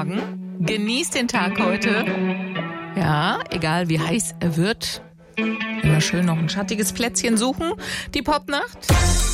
Morgen. Genießt den Tag heute. Ja, egal wie heiß er wird. Immer schön noch ein schattiges Plätzchen suchen. Die Popnacht.